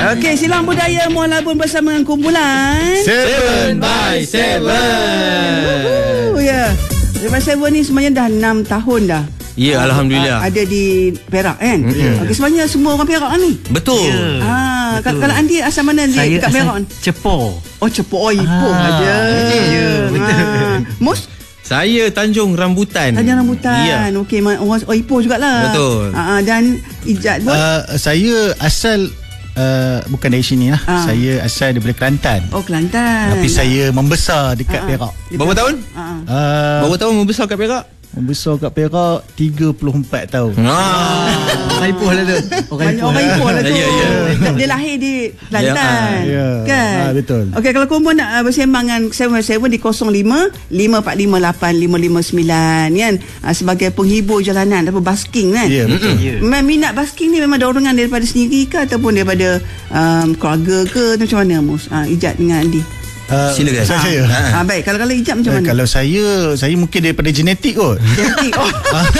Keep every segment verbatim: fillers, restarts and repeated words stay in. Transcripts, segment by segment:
Okey, silang budaya Muara Labun bersama dengan kumpulan Seven by Seven. Oh ya. Seven by Seven ni sebenarnya dah enam tahun dah. Ya, Alhamdulillah. Ada di Perak kan? Mm-hmm. Okey, sebenarnya semua orang Perak ni. Betul. Yeah. Ah, betul. Kalau Andi asal mana dia Saya dekat Perak? Cepor. Oh, Cepor. Oh, Ipoh ah, aja. Ya, betul. Ah. Mus? Saya Tanjung Rambutan. Tanjung Rambutan. Ya. Okey, orang oh, Ipoh jugalah. Betul. Ah, dan Ijat pun. Uh, saya asal uh, bukan dari sini lah. Ah. Saya asal daripada Kelantan. Oh, Kelantan. Tapi saya membesar dekat ah. Perak. Berapa tahun? Ah. Uh, Berapa tahun membesar kat Perak? Membesar kat Perak tiga puluh empat tahun. Ah. Orang Ipoh lah tu. Orang Ipoh, orang Ipoh lah tu. Ya, ya. Dia lahir di Kelantan. Ya, kan? ah, betul. Okey, kalau korang nak uh, bersembang dengan Seven by Seven di kosong lima lima empat lima lapan lima lima sembilan kan, uh, sebagai penghibur jalanan ataupun basking kan. Ya, betul. Ya. Memang minat basking ni memang dorongan daripada sendiri ke ataupun daripada um, keluarga ke, macam mana Mus? Uh, Ijat dengan Andi. Uh, Silakan. Saya, saya. Ah, baik, kalau kalau Ijat macam Uh, mana? kalau saya, saya mungkin daripada genetik kot. Genetik. Oh.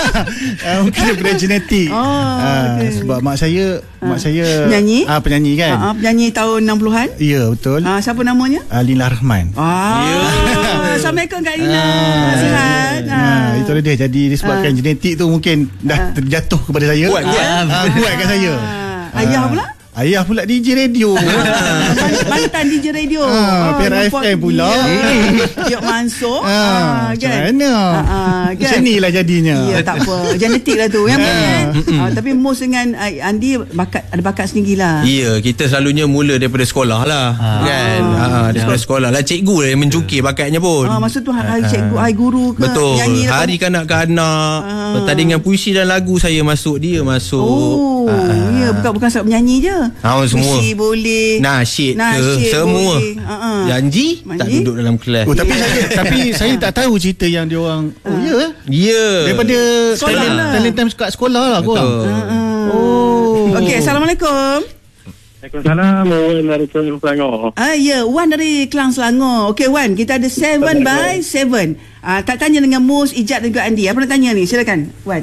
uh, mungkin daripada genetik. Oh, uh, okay. Sebab mak saya, mak saya penyanyi. Ah, uh, penyanyi kan. Uh, uh, penyanyi tahun enam puluhan. Ya, betul. Uh, siapa namanya? Uh, Lina Rahman. Ah, yeah. Assalamualaikum Kak Lina. Ah, sihat. Ah. Ah, itu dia. Jadi disebabkan ah. genetik tu mungkin dah terjatuh kepada saya. Kuat, kuat. Ah, kuat kat saya. Ah. Ayah pula? Ayah pula D J radio. Mantan D J radio. Ah, oh, Perak F M pula. Tiok Mansur. Ah, ah, macam kan? mana? Ah, ah, kan? Macam inilah jadinya. Ya, tak apa. Genetik lah tu. Yang penting. Ah, tapi Mus dengan uh, Andi bakat, ada bakat sendiri lah. Ya, kita selalunya mula daripada sekolah lah. Ah. Kan? Ah, daripada sekolah lah. Cikgu lah yang mencukir bakatnya pun. Ah, maksud tu hari cikgu, hari guru ke? Betul. Nyanyi lah, Hari kanak-kanak. Ah. Pertandingan puisi dan lagu saya masuk, dia masuk. Oh, ah. ya, bukan bukan sebab menyanyi je. Ah, semua. Puisi boleh. Nasyid Nasyid ke semua. Uh-uh. Janji Manji? tak duduk dalam kelas. Oh, tapi saya tapi saya tak tahu cerita yang dia orang. Oh, ya. Yeah. Ya. Daripada Sekolah talent, lah. talent time kat sekolah lah korang. Uh-uh. Oh. Okey, Assalamualaikum. Waalaikumsalam. Wan dari Kelang Selangor. Ah, ya, Wan dari Kelang Selangor. Okey, Wan, kita ada Seven by Seven. Ah, tak tanya dengan Mus, Ijat dan juga Andi. Apa nak tanya ni? Silakan, Wan.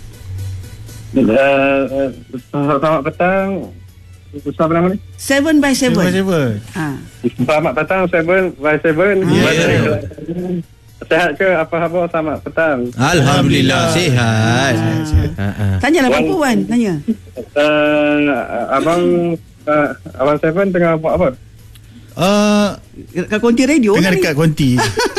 Uh, uh, selamat petang. Ustaz apa nama ni? Seven by Seven. Seven by Seven. Ah. Selamat petang Seven by Seven. Yeah. Sehat ke apa khabar? Selamat petang. Alhamdulillah sihat. Ah. Tanyalah apa Wan, tanya. Uh, abang uh, abang Seven tengah buat apa? Uh, Kat konti radio. tengah dekat konti.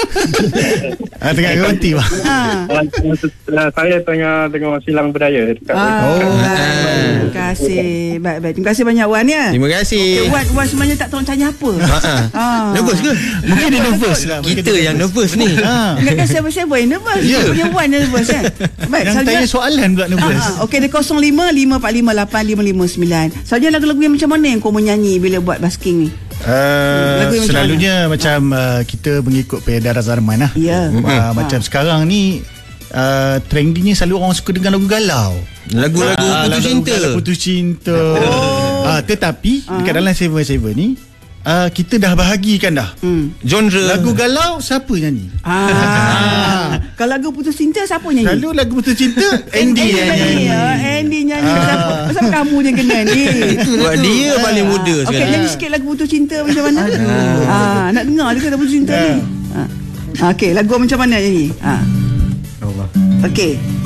ah, tengah dekat konti bah. Ah. Uh, saya tengah tengah silang budaya dekat Ah, Oh. terima kasih. Baik, baik. Terima kasih banyak Wan ya. Terima kasih. Okay, Wan, Wan sebenarnya tak tahu tanya apa. Ah. Nervous ke? Mungkin dia nervous lah. Kita yang nervous ni. Ah. Ingatkan Seven-Seven yang nervous. Ya. Punya Wan yang nervous kan. Baik, Yang tanya soalan pula nervous. Ah, okey, dia kosong lima lima empat lima lapan lima lima sembilan. Saja lagu-lagu yang macam mana yang kau menyanyi bila buat basking ni? Uh, Lagu yang macam selalunya macam, macam uh, kita mengikut peredaran zaman lah. Ya. Uh, macam sekarang ni uh, trendingnya selalu orang suka dengan lagu galau. Lagu-lagu Ah, putus lagu cinta. galau, putus cinta. Oh. Ah, tetapi Ah. dekat dalam Seven by Seven ni uh, kita dah bahagikan dah. Hmm. Genre Lagu galau siapa nyanyi? Ah. Kalau lagu putus cinta siapa nyanyi? Kalau lagu putus cinta Andy yang nyanyi. Ah, Andy nyanyi. Ah. Siapa? Pasal kamu yang kena ni. Sebab dia paling muda Okey, sekali. nyanyi sikit lagu putus cinta macam mana? Ah, nak dengar juga lagu putus cinta ni. Ah. Okey, lagu macam mana nyanyi? Ah. Allah. Okey.